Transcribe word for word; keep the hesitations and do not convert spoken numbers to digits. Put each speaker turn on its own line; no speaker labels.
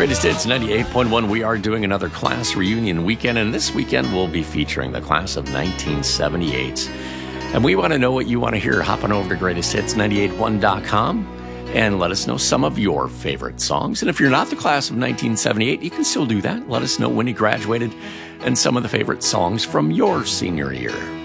Greatest Hits ninety-eight point one. We are doing another class reunion weekend, and this weekend we'll be featuring the class of nineteen seventy-eight. And we want to know what you want to hear. Hop on over to greatest hits nine eight one dot com and let us know some of your favorite songs. And if you're not the class of nineteen seventy-eight, you can still do that. Let us know when you graduated and some of the favorite songs from your senior year.